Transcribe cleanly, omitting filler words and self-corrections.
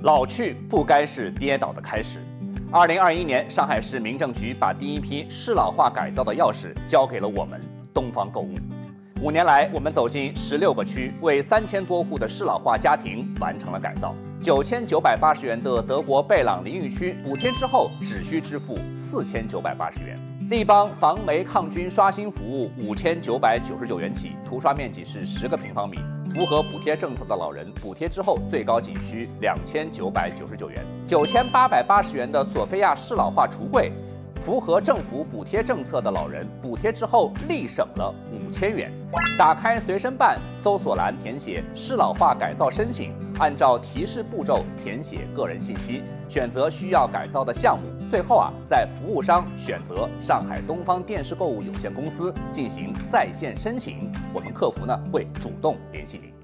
老去不该是跌倒的开始。2021年，上海市民政局把第一批适老化改造的钥匙交给了我们东方购物。5年来，我们走进16个区，为3000多户的适老化家庭完成了改造。9980元的德国贝朗淋浴区，补贴之后只需支付4980元。立邦防霉抗菌刷新服务5999元起，涂刷面积是10个平方米。符合补贴政策的老人，补贴之后最高仅需2999元。9880元的索菲亚适老化橱柜，符合政府补贴政策的老人，补贴之后立省了5000元。打开随身办，搜索栏填写适老化改造申请，按照提示步骤填写个人信息，选择需要改造的项目。最后在服务商选择上海东方电视购物有限公司进行在线申请，我们客服会主动联系您。